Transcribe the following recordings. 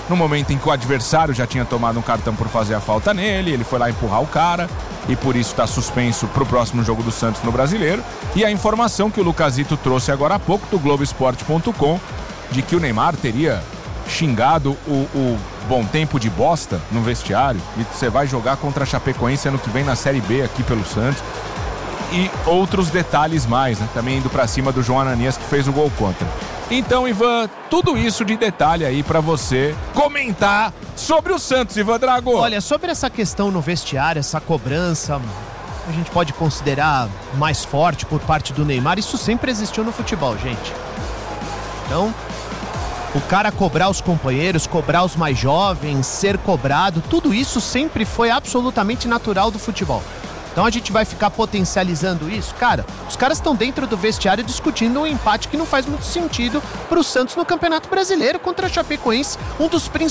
no momento em que o adversário já tinha tomado um cartão por fazer a falta nele, ele foi lá empurrar o cara e por isso está suspenso para o próximo jogo do Santos no Brasileiro. E a informação que o Lucasito trouxe agora há pouco do Globoesporte.com de que o Neymar teria xingado o bom tempo de bosta no vestiário e você vai jogar contra a Chapecoense ano que vem na Série B aqui pelo Santos. E outros detalhes mais, né? Também indo pra cima do João Ananias, que fez o gol contra. Então, Ivan, tudo isso de detalhe aí pra você comentar sobre o Santos, Ivan Drago. Olha, sobre essa questão no vestiário, essa cobrança, a gente pode considerar mais forte por parte do Neymar, isso sempre existiu no futebol, gente. Então, o cara cobrar os companheiros, cobrar os mais jovens, ser cobrado, tudo isso sempre foi absolutamente natural do futebol. Então a gente vai ficar potencializando isso? Cara, os caras estão dentro do vestiário discutindo um empate que não faz muito sentido pro Santos no Campeonato Brasileiro contra a Chapecoense, um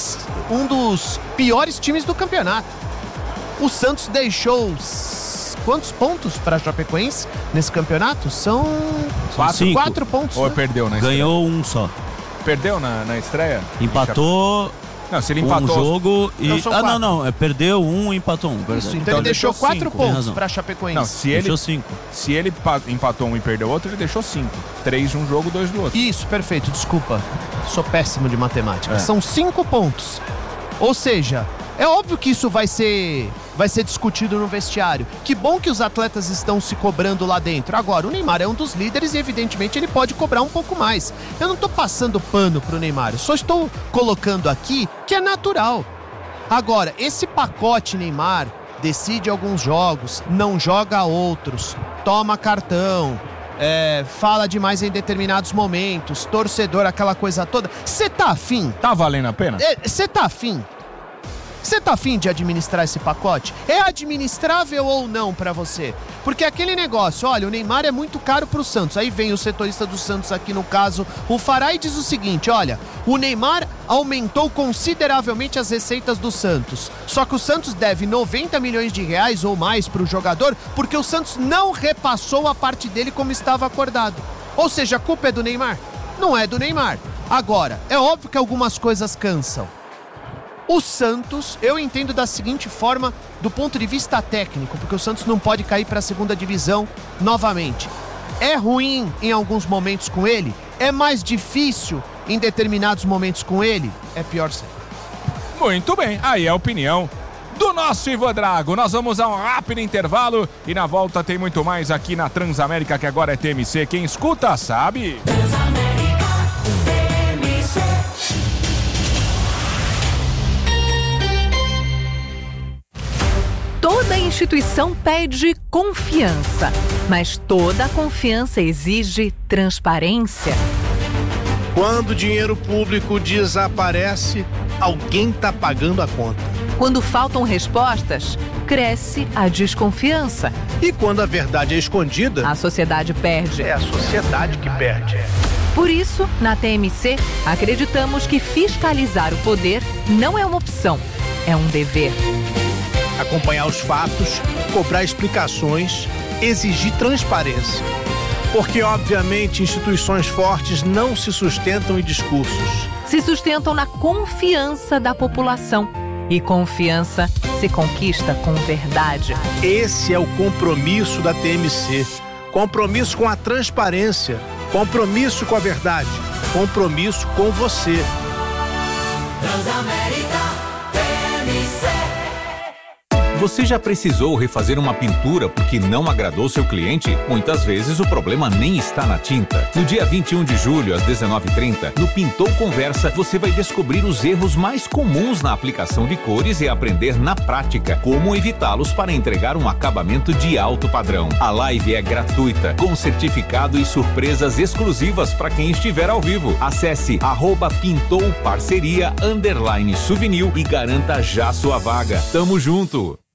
dos piores times do campeonato. O Santos deixou quantos pontos para a Chapecoense nesse campeonato? São 4 pontos. Ou perdeu na estreia? Ganhou um só. Perdeu na estreia? Empatou... Não, se ele empatou um jogo e... Não, perdeu um e empatou um. Isso, então ele deixou 4 pontos pra Chapecoense. Não, deixou 5. Se ele empatou um e perdeu outro, ele deixou 5. 3 de um jogo, 2 do outro. Isso, perfeito, desculpa. Sou péssimo de matemática. São 5 pontos. Ou seja, é óbvio que isso vai ser discutido no vestiário. Que bom que os atletas estão se cobrando lá dentro. Agora, o Neymar é um dos líderes e evidentemente ele pode cobrar um pouco mais. Eu não tô passando pano pro Neymar, eu só estou colocando aqui que é natural. Agora, esse pacote Neymar decide alguns jogos, não joga outros, toma cartão, fala demais em determinados momentos, torcedor, aquela coisa toda. Você tá afim? Tá valendo a pena? Você tá afim? Você tá afim de administrar esse pacote? É administrável ou não pra você? Porque aquele negócio, olha, o Neymar é muito caro pro Santos. Aí vem o setorista do Santos aqui no caso, o Fará, e diz o seguinte, olha, o Neymar aumentou consideravelmente as receitas do Santos. Só que o Santos deve 90 milhões de reais ou mais pro jogador, porque o Santos não repassou a parte dele como estava acordado. Ou seja, a culpa é do Neymar? Não é do Neymar. Agora, é óbvio que algumas coisas cansam. O Santos, eu entendo da seguinte forma, do ponto de vista técnico, porque o Santos não pode cair para a segunda divisão novamente. É ruim em alguns momentos com ele? É mais difícil em determinados momentos com ele? É pior sempre. Muito bem, aí é a opinião do nosso Ivan Drago. Nós vamos a um rápido intervalo e na volta tem muito mais aqui na Transamérica, que agora é TMC. Quem escuta sabe. Transamérica, TMC. Toda instituição pede confiança, mas toda confiança exige transparência. Quando o dinheiro público desaparece, alguém está pagando a conta. Quando faltam respostas, cresce a desconfiança. E quando a verdade é escondida, a sociedade perde. É a sociedade que perde. Por isso, na TMC, acreditamos que fiscalizar o poder não é uma opção, é um dever. Acompanhar os fatos, cobrar explicações, exigir transparência. Porque, obviamente, instituições fortes não se sustentam em discursos. Se sustentam na confiança da população. E confiança se conquista com verdade. Esse é o compromisso da TMC. Compromisso com a transparência. Compromisso com a verdade. Compromisso com você. Transamérica TMC. Você já precisou refazer uma pintura porque não agradou seu cliente? Muitas vezes o problema nem está na tinta. No dia 21 de julho, às 19h30, no Pintou Conversa, você vai descobrir os erros mais comuns na aplicação de cores e aprender na prática como evitá-los para entregar um acabamento de alto padrão. A live é gratuita, com certificado e surpresas exclusivas para quem estiver ao vivo. Acesse @pintouparceria_souvenir e garanta já sua vaga. Tamo junto!